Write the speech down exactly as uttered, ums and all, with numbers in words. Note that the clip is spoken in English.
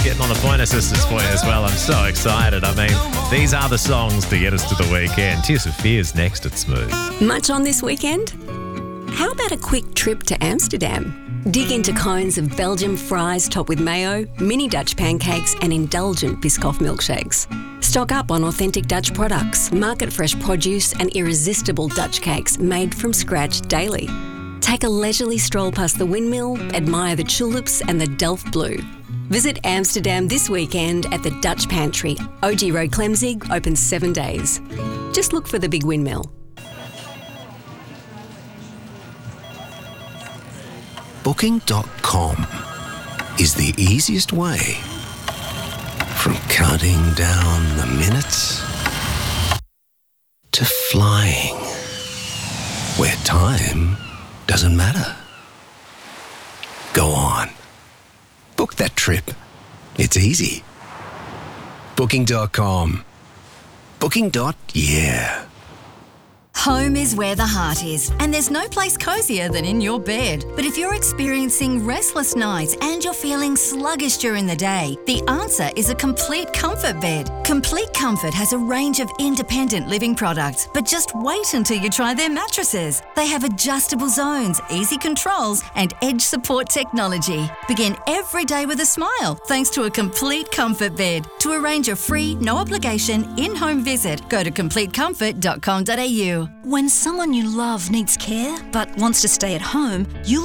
getting on the Point Assistance for you as well. I'm so excited. I mean, these are the songs to get us to the weekend. Tears for Fears next at Smooth. Much on this weekend? How about a quick trip to Amsterdam? Dig into cones of Belgian fries topped with mayo, mini Dutch pancakes and indulgent Biscoff milkshakes. Stock up on authentic Dutch products, market fresh produce and irresistible Dutch cakes made from scratch daily. Take a leisurely stroll past the windmill, admire the tulips and the Delft Blue. Visit Amsterdam this weekend at the Dutch Pantry, O G Road Klemzig, open seven days. Just look for the big windmill. Booking dot com is the easiest way from counting down the minutes to flying where time doesn't matter. Go on. Book that trip. It's easy. Booking dot com. Booking. Yeah. Home is where the heart is, and there's no place cozier than in your bed. But if you're experiencing restless nights and you're feeling sluggish during the day, the answer is a Complete Comfort bed. Complete Comfort has a range of independent living products, but just wait until you try their mattresses. They have adjustable zones, easy controls, and edge support technology. Begin every day with a smile thanks to a Complete Comfort bed. To arrange a free, no obligation, in-home visit, go to complete comfort dot com dot a u. When someone you love needs care but wants to stay at home, you'll